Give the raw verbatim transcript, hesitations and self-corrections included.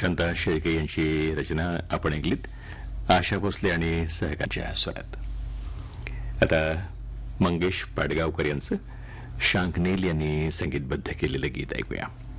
शांता शेळके यांची रचना आपण ऐकलीत, आशा भोसले आणि सहकाच्या स्वरात. आता मंगेश पाडगावकर यांचं शांकनेल यांनी संगीतबद्ध केलेलं गीत ऐकूया.